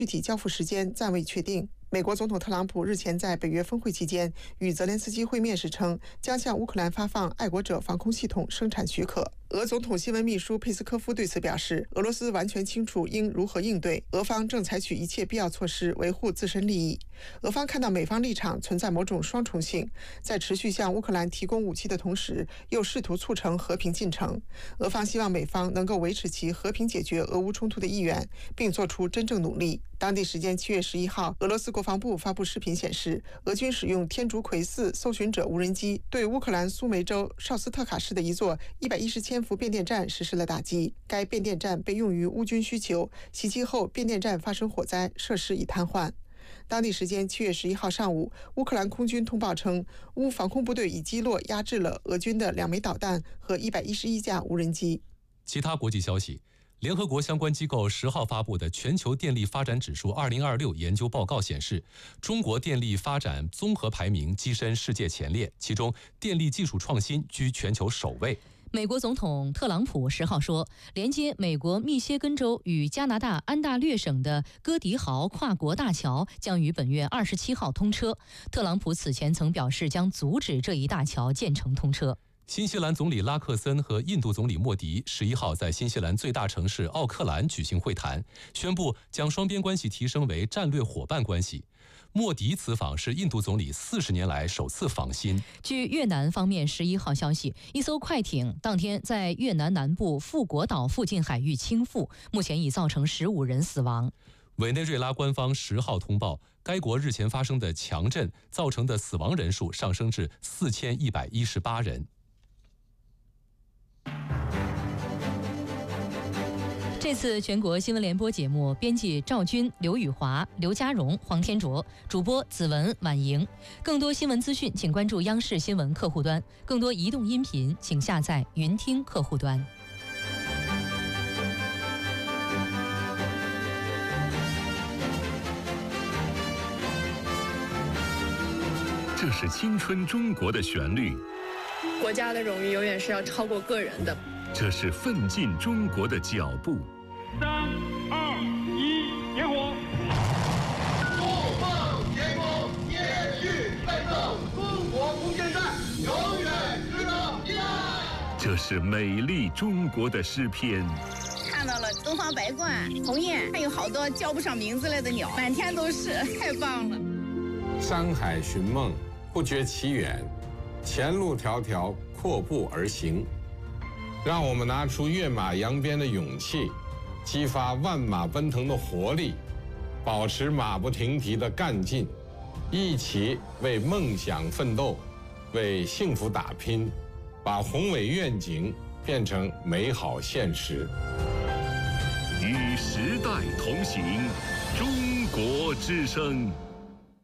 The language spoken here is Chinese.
具体交付时间暂未确定。美国总统特朗普日前在北约峰会期间与泽连斯基会面时称，将向乌克兰发放爱国者防空系统生产许可。俄总统新闻秘书佩斯科夫对此表示，俄罗斯完全清楚应如何应对，俄方正采取一切必要措施维护自身利益。俄方看到美方立场存在某种双重性，在持续向乌克兰提供武器的同时，又试图促成和平进程。俄方希望美方能够维持其和平解决俄乌冲突的意愿，并做出真正努力。当地时间7月11号，俄罗斯国防部发布视频显示，俄军使用天竺葵4搜寻者无人机对乌克兰苏梅州绍斯特卡市的一座110千伏变电站实施了打击。该变电站被用于乌军需求，袭击后变电站发生火灾，设施已瘫痪。当地时间7月11号上午，乌克兰空军通报称，乌防空部队已击落压制了俄军的2枚导弹和111架无人机。 其他国际消息，联合国相关机构10号发布的全球电力发展指数2026研究报告显示，中国电力发展综合排名跻身世界前列，其中电力技术创新居全球首位。 美国总统特朗普10号说，连接美国密歇根州与加拿大安大略省的戈迪豪跨国大桥将于本月27号通车。特朗普此前曾表示将阻止这一大桥建成通车。 新西兰总理拉克森和印度总理莫迪11号在新西兰最大城市奥克兰举行会谈，宣布将双边关系提升为战略伙伴关系。莫迪此访是印度总理40年来首次访新。 据越南方面11号消息，一艘快艇当天在越南南部富国岛附近海域倾覆，目前已造成15人死亡。 委内瑞拉官方10号通报，该国日前发生的强震造成的死亡人数上升至4118人。 这次全国新闻联播节目编辑赵军、刘宇华、刘家荣、黄天卓，主播子文、婉莹。更多新闻资讯请关注央视新闻客户端，更多移动音频请下载云听客户端。 这是青春中国的旋律， 国家的荣誉永远是要超过个人的。 这是奋进中国的脚步。 3、2、1，点火！ 不放天空，延续奋斗，中国空间站永远值得依赖。 这是美丽中国的诗篇。 看到了东方白鹳、鸿雁，还有好多叫不上名字来的鸟，满天都是，太棒了。 山海寻梦，不觉其远，前路迢迢，阔步而行。让我们拿出跃马扬鞭的勇气，激发万马奔腾的活力，保持马不停蹄的干劲，一起为梦想奋斗，为幸福打拼，把宏伟愿景变成美好现实。 与时代同行，中国之声。